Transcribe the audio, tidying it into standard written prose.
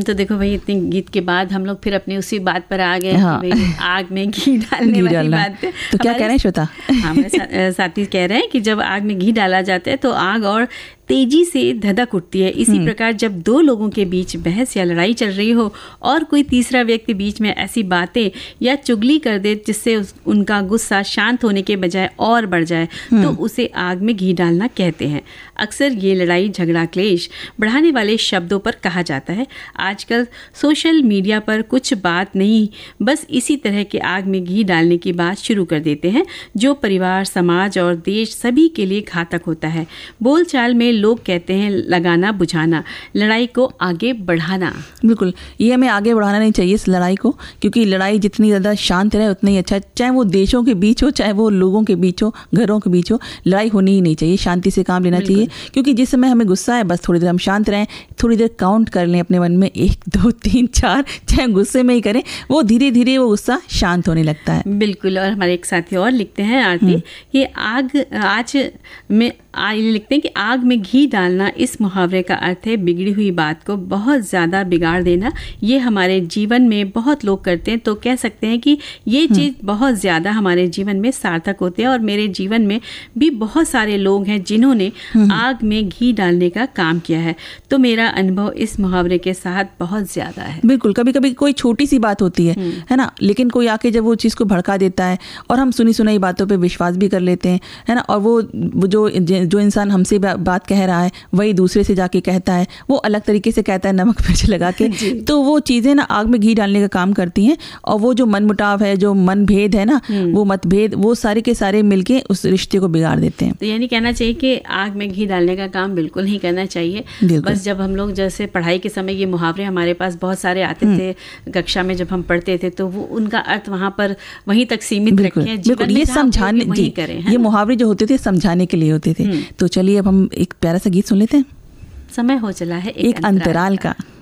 तो देखो भाई, इतने गीत के बाद हम लोग फिर अपनी उसी बात पर आ गए। हाँ। कि भाई आग में घी डालने वाली बात है। तो क्या कह रहे हैं श्वेता? हमारे साथी कह रहे हैं कि जब आग में घी डाला जाता है तो आग और तेजी से धधक उठती है। इसी प्रकार जब दो लोगों के बीच बहस या लड़ाई चल रही हो और कोई तीसरा व्यक्ति बीच में ऐसी बातें या चुगली कर दे जिससे उनका गुस्सा शांत होने के बजाय और बढ़ जाए, तो उसे आग में घी डालना कहते हैं। अक्सर ये लड़ाई झगड़ा क्लेश बढ़ाने वाले शब्दों पर कहा जाता है। आजकल सोशल मीडिया पर कुछ बात नहीं, बस इसी तरह के आग में घी डालने की बात शुरू कर देते हैं, जो परिवार, समाज और देश सभी के लिए घातक होता है। बोलचाल में लोग कहते हैं लगाना बुझाना, लड़ाई को आगे बढ़ाना। बिल्कुल, ये हमें आगे बढ़ाना नहीं चाहिए इस लड़ाई को, क्योंकि लड़ाई जितनी ज़्यादा शांत रहे उतना ही अच्छा। चाहे वो देशों के बीच हो, चाहे वो लोगों के बीच हो, घरों के बीच हो, लड़ाई होनी ही नहीं चाहिए। शांति से काम लेना चाहिए, क्योंकि जिस समय हमें गुस्सा है बस थोड़ी देर हम शांत रहें, थोड़ी देर काउंट कर लें अपने मन में 1 2 3 4, चाहे गुस्से में ही करें, वो धीरे धीरे वो गुस्सा शांत होने लगता है। बिल्कुल। और हमारे एक साथी और लिखते हैं आरती कि लिखते हैं कि आग में घी डालना, इस मुहावरे का अर्थ है बिगड़ी हुई बात को बहुत ज़्यादा बिगाड़ देना। ये हमारे जीवन में बहुत लोग करते हैं, तो कह सकते हैं कि ये चीज़ बहुत ज़्यादा हमारे जीवन में सार्थक होते हैं। और मेरे जीवन में भी बहुत सारे लोग हैं जिन्होंने आग में घी डालने का काम किया है, तो मेरा अनुभव इस मुहावरे के साथ बहुत ज़्यादा है। बिल्कुल, कभी कभी कोई छोटी सी बात होती है ना, लेकिन कोई आके जब वो चीज़ को भड़का देता है और हम सुनी सुनाई बातों पे विश्वास भी कर लेते हैं, है ना, और वो जो इंसान हमसे बात कह रहा है वही दूसरे से जाके कहता है, वो अलग तरीके से कहता है नमक मिर्च लगा के, तो वो चीज़ें ना आग में घी डालने का काम करती हैं। और वो जो मनमुटाव है, जो मनभेद है ना, वो मतभेद, वो सारे के सारे मिलके उस रिश्ते को बिगाड़ देते हैं। तो यानी कहना चाहिए कि आग में घी डालने का काम बिल्कुल नहीं करना चाहिए। बस जब हम लोग जैसे पढ़ाई के समय ये मुहावरे हमारे पास बहुत सारे आते थे, कक्षा में जब हम पढ़ते थे, तो वो उनका अर्थ वहाँ पर वहीं तक सीमित रखें। ये समझाने, ये मुहावरे जो होते थे समझाने के लिए होते थे। तो चलिए अब हम एक प्यारा सा गीत सुन लेते हैं। समय हो चला है एक अंतराल का।